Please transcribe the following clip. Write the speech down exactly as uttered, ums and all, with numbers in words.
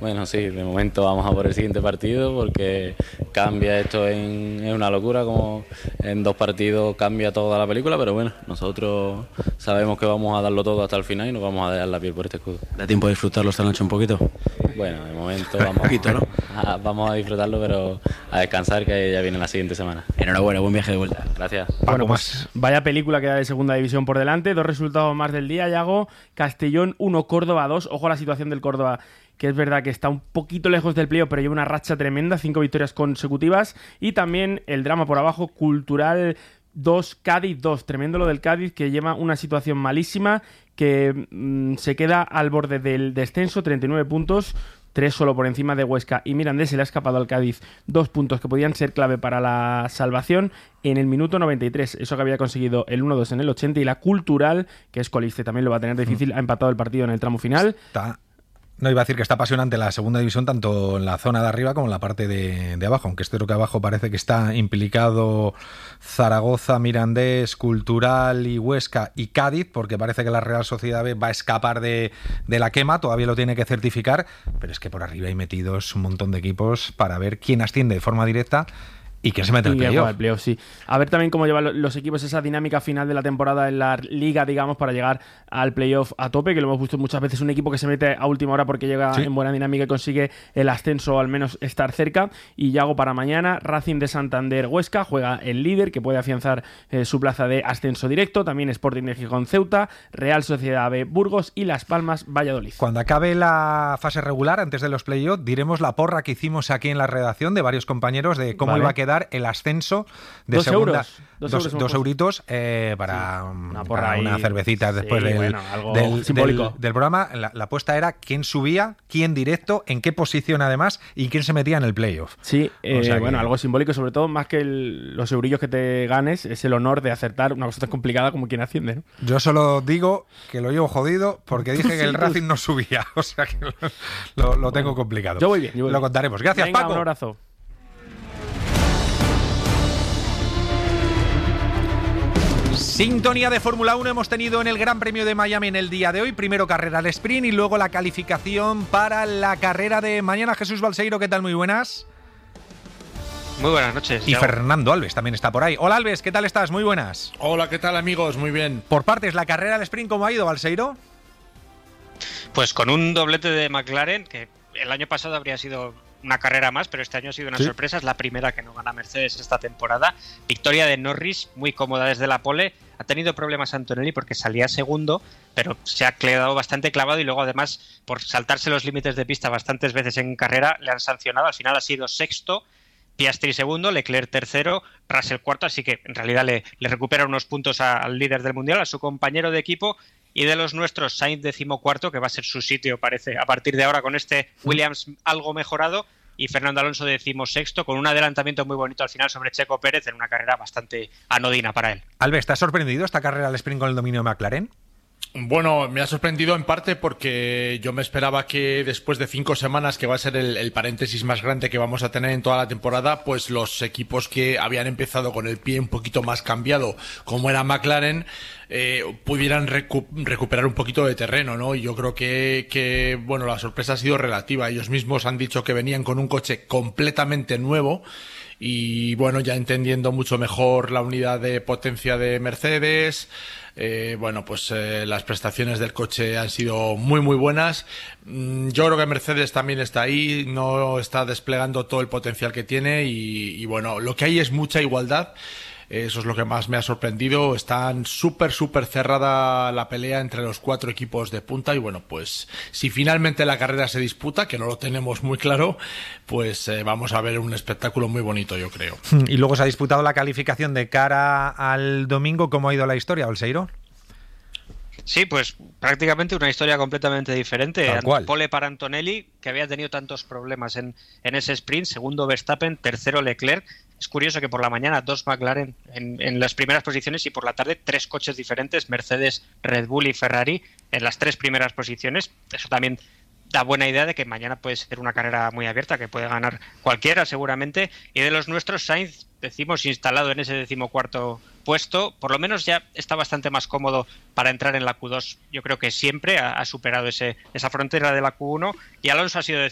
Bueno, sí, de momento vamos a por el siguiente partido porque cambia esto en, en una locura, como en dos partidos cambia toda la película, pero bueno, nosotros sabemos que vamos a darlo todo hasta el final y nos vamos a dejar la piel por este escudo. ¿Da tiempo de disfrutarlo esta noche un poquito? Bueno, de momento vamos, poquito, ¿no? a, vamos a disfrutarlo, pero a descansar, que ya viene la siguiente semana. Enhorabuena, buen viaje de vuelta. Gracias. Bueno, pues vaya película que da de segunda división por delante. Dos resultados más del día, Yago. Castellón uno, Córdoba dos. Ojo a la situación del Córdoba, que es verdad que está un poquito lejos del playoff, pero lleva una racha tremenda, cinco victorias consecutivas. Y también el drama por abajo, Cultural dos, Cádiz dos. Tremendo lo del Cádiz, que lleva una situación malísima, que mmm, se queda al borde del descenso, treinta y nueve puntos, tres solo por encima de Huesca y Mirandés. Se le ha escapado al Cádiz dos puntos que podían ser clave para la salvación en el minuto noventa y tres, eso que había conseguido el uno dos en el ochenta, y la Cultural, que es colista, también lo va a tener difícil, ha empatado el partido en el tramo final. Está... No, iba a decir que está apasionante la segunda división, tanto en la zona de arriba como en la parte de, de abajo, aunque creo que abajo parece que está implicado Zaragoza, Mirandés, Cultural y Huesca y Cádiz, porque parece que la Real Sociedad B va a escapar de, de la quema, todavía lo tiene que certificar, pero es que por arriba hay metidos un montón de equipos para ver quién asciende de forma directa y quién se mete en el playoff. El playoff, sí. A ver también cómo llevan los equipos esa dinámica final de la temporada en la liga, digamos, para llegar al playoff a tope, que lo hemos visto muchas veces, un equipo que se mete a última hora porque llega sí. en buena dinámica y consigue el ascenso o al menos estar cerca. Y Yago, para mañana, Racing de Santander Huesca, juega el líder que puede afianzar eh, su plaza de ascenso directo, también Sporting de Gijón Ceuta, Real Sociedad B Burgos y Las Palmas Valladolid. Cuando acabe la fase regular, antes de los playoffs, diremos la porra que hicimos aquí en la redacción de varios compañeros de cómo vale. iba a quedar el ascenso de dos segunda, euros, dos, dos, euros dos euritos eh, para, sí, una, para una cervecita después sí, del, bueno, algo del, simbólico. Del, del programa. La, la apuesta era quién subía, quién directo, en qué posición además y quién se metía en el playoff. Sí, eh, o sea bueno, que... algo simbólico, sobre todo más que el, los eurillos que te ganes, es el honor de acertar una cosa tan complicada como quien asciende, ¿no? Yo solo digo que lo llevo jodido porque dije que el Racing no subía, o sea que lo, lo, lo tengo bueno, complicado. Yo voy bien, yo voy lo bien. contaremos. Gracias, Venga, Paco. Un abrazo. Sintonía de Fórmula uno hemos tenido en el Gran Premio de Miami en el día de hoy. Primero carrera al sprint y luego la calificación para la carrera de mañana. Jesús Balseiro, ¿qué tal? Muy buenas. Muy buenas noches. Y ya. Fernando Alves también está por ahí. Hola Alves, ¿qué tal estás? Muy buenas. Hola, ¿qué tal amigos? Muy bien. Por partes, la carrera al sprint, ¿cómo ha ido, Balseiro? Pues con un doblete de McLaren, que el año pasado habría sido una carrera más, pero este año ha sido una ¿Sí? sorpresa. Es la primera que no gana Mercedes esta temporada. Victoria de Norris, muy cómoda desde la pole. Ha tenido problemas Antonelli porque salía segundo, pero se ha quedado bastante clavado y luego además por saltarse los límites de pista bastantes veces en carrera le han sancionado. Al final ha sido sexto, Piastri segundo, Leclerc tercero, Russell cuarto, así que en realidad le, le recupera unos puntos a, al líder del mundial, a su compañero de equipo. Y de los nuestros, Sainz decimocuarto, que va a ser su sitio, parece, a partir de ahora con este Williams algo mejorado, y Fernando Alonso decimosexto, con un adelantamiento muy bonito al final sobre Checo Pérez en una carrera bastante anodina para él. Alves, ¿estás sorprendido esta carrera al sprint con el dominio de McLaren? Bueno, me ha sorprendido en parte porque yo me esperaba que después de cinco semanas, que va a ser el, el paréntesis más grande que vamos a tener en toda la temporada, pues los equipos que habían empezado con el pie un poquito más cambiado, como era McLaren, eh, pudieran recu- recuperar un poquito de terreno, ¿no? Y yo creo que, que, bueno, la sorpresa ha sido relativa. Ellos mismos han dicho que venían con un coche completamente nuevo. Y bueno, ya entendiendo mucho mejor la unidad de potencia de Mercedes, eh, bueno, pues eh, las prestaciones del coche han sido muy muy buenas. Mm, yo creo que Mercedes también está ahí, no está desplegando todo el potencial que tiene y, y bueno, lo que hay es mucha igualdad. Eso es lo que más me ha sorprendido. Están súper, súper cerrada la pelea entre los cuatro equipos de punta y bueno, pues si finalmente la carrera se disputa, que no lo tenemos muy claro, pues eh, vamos a ver un espectáculo muy bonito, yo creo. Y luego se ha disputado la calificación de cara al domingo. ¿Cómo ha ido la historia, Balseiro? Sí, pues prácticamente una historia completamente diferente. Tal cual. Pole para Antonelli, que había tenido tantos problemas en, en ese sprint. Segundo Verstappen, tercero Leclerc. Es curioso que por la mañana dos McLaren en, en las primeras posiciones y por la tarde tres coches diferentes, Mercedes, Red Bull y Ferrari en las tres primeras posiciones. Eso también da buena idea de que mañana puede ser una carrera muy abierta, que puede ganar cualquiera seguramente. Y de los nuestros, Sainz, decimos, instalado en ese decimocuarto puesto, por lo menos ya está bastante más cómodo para entrar en la Q dos. Yo creo que siempre ha, ha superado ese, esa frontera de la Q uno y Alonso ha sido